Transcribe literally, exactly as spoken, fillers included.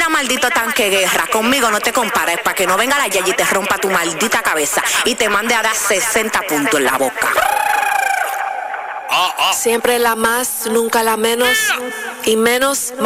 Mira, maldito tanque guerra, conmigo no te compares, para que no venga la Yayi y te rompa tu maldita cabeza y te mande a dar sesenta puntos en la boca. Siempre la más, nunca la menos, y menos